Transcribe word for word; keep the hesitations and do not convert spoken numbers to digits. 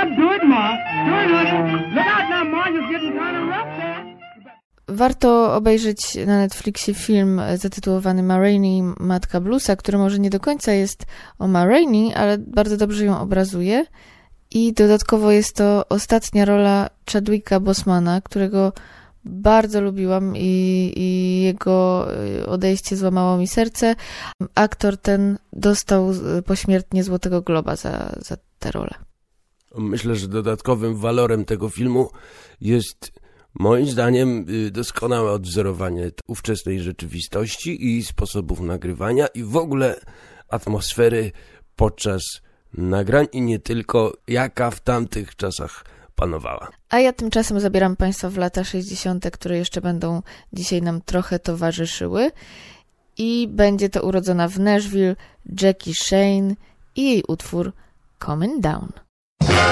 do it, Ma. Do it, honey. Look out now, Ma. You're getting kind of rough there. Warto obejrzeć na Netflixie film zatytułowany Ma Rainey, Matka Bluesa, który może nie do końca jest o Ma Rainey, ale bardzo dobrze ją obrazuje. I dodatkowo jest to ostatnia rola Chadwicka Bosemana, którego bardzo lubiłam i, i jego odejście złamało mi serce. Aktor ten dostał pośmiertnie Złotego Globa za, za tę rolę. Myślę, że dodatkowym walorem tego filmu jest moim zdaniem doskonałe odwzorowanie ówczesnej rzeczywistości i sposobów nagrywania i w ogóle atmosfery podczas nagrań i nie tylko, jaka w tamtych czasach panowała. A ja tymczasem zabieram Państwa w lata sześćdziesiąte, które jeszcze będą dzisiaj nam trochę towarzyszyły i będzie to urodzona w Nashville Jackie Shane i jej utwór Coming Down.